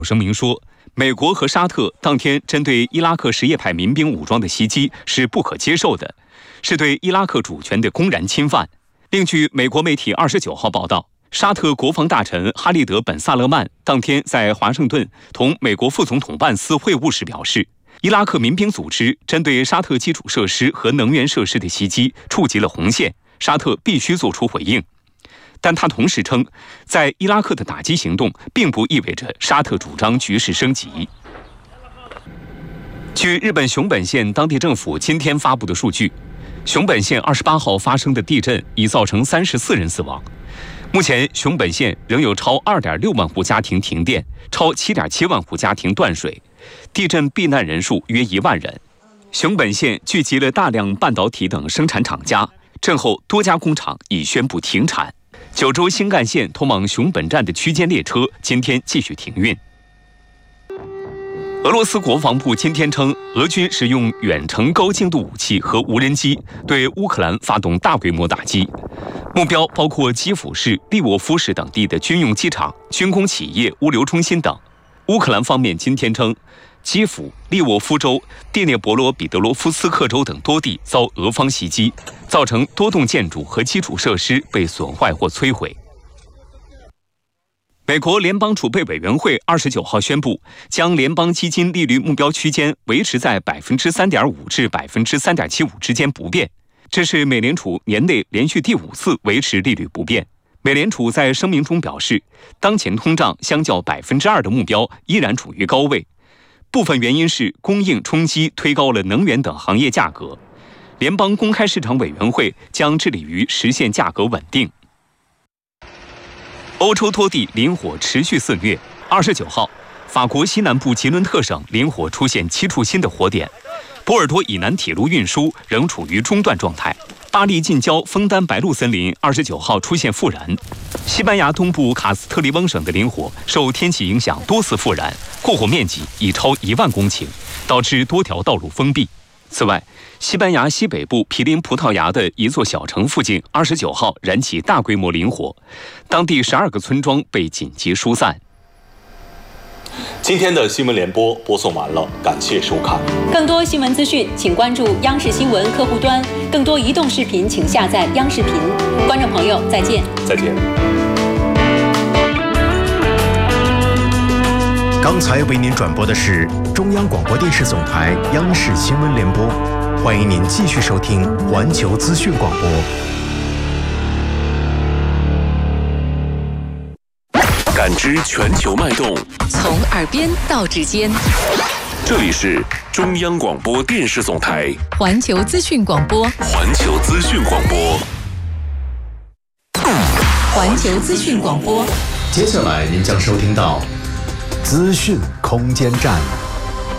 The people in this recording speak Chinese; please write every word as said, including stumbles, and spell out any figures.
声明说，美国和沙特当天针对伊拉克什叶派民兵武装的袭击是不可接受的，是对伊拉克主权的公然侵犯。另据美国媒体二十九号报道，沙特国防大臣哈利德·本·萨勒曼当天在华盛顿同美国副总统万斯会晤时表示，伊拉克民兵组织针对沙特基础设施和能源设施的袭击触及了红线，沙特必须做出回应。但他同时称，在伊拉克的打击行动并不意味着沙特主张局势升级。据日本熊本县当地政府今天发布的数据，熊本县二十八号发生的地震已造成三十四人死亡。目前，熊本县仍有超二点六万户家庭停电，超七点七万户家庭断水，地震避难人数约一万人。熊本县聚集了大量半导体等生产厂家，震后多家工厂已宣布停产。九州新干线通往熊本站的区间列车今天继续停运。俄罗斯国防部今天称，俄军使用远程高精度武器和无人机对乌克兰发动大规模打击，目标包括基辅市、利沃夫市等地的军用机场、军工企业、物流中心等。乌克兰方面今天称，基辅、利沃夫州、第聂伯罗彼得罗夫斯克州等多地遭俄方袭击，造成多栋建筑和基础设施被损坏或摧毁。美国联邦储备委员会二十九号宣布，将联邦基金利率目标区间维持在百分之三点五至百分之三点七五之间不变。这是美联储年内连续第五次维持利率不变。美联储在声明中表示，当前通胀相较百分之二的目标依然处于高位，部分原因是供应冲击推高了能源等行业价格。联邦公开市场委员会将致力于实现价格稳定。欧洲多地林火持续肆虐。二十九号，法国西南部吉伦特省林火出现七处新的火点，波尔多以南铁路运输仍处于中断状态。巴黎近郊枫丹白露森林二十九号出现复燃。西班牙东部卡斯特利翁省的林火受天气影响多次复燃，过火面积已超一万公顷，导致多条道路封闭。此外，西班牙西北部毗邻葡萄牙的一座小城附近二十九号燃起大规模林火，当地十二个村庄被紧急疏散。 今天的新闻联播播送完了，感谢收看。 更多新闻资讯，请关注央视新闻客户端。更多移动视频，请下载央视频。观众朋友，再见。 再见。 刚才为您转播的是中央广播电视总台央视新闻联播，欢迎您继续收听环球资讯广播。 感知全球脉动， 从耳边到指尖。 这里是中央广播电视总台环球资讯广播。 环球资讯广播。 环球资讯广播。 接下来您将收听到资讯空间站。